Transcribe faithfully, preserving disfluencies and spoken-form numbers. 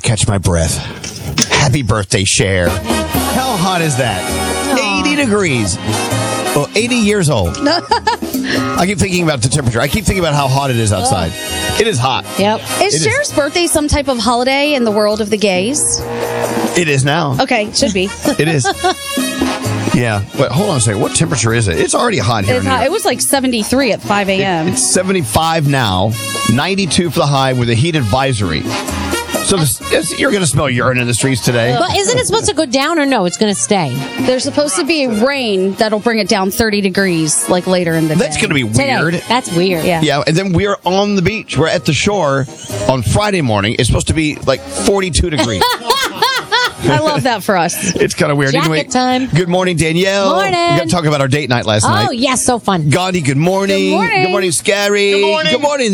catch my breath. Happy birthday, Cher. How hot is that? Aww. eighty degrees. Well, eighty years old. I keep thinking about the temperature. I keep thinking about how hot it is outside. Oh. It is hot. Yep. Is it Cher's is. birthday some type of holiday in the world of the gays? It is now. Okay, should be. It is. Yeah, but hold on a second. What temperature is it? It's already hot here. It's hot. It was like seventy-three at five a.m. It, it's seventy-five now, ninety-two for the high with a heat advisory. So this, you're going to smell urine in the streets today. But isn't it supposed to go down or no? It's going to stay. There's supposed to be rain that'll bring it down thirty degrees, like later in the That's day. going to be Today. weird. That's weird. Yeah. Yeah, and then we're on the beach. We're at the shore on Friday morning. It's supposed to be like forty-two degrees. I love that for us. It's kind of weird. Jacket anyway, time. Good morning, Danielle. Morning. We're going to talk about our date night last night. Oh, yes, so fun. Gandhi, good morning. Good morning. Good morning, Scary. Good morning. Good morning.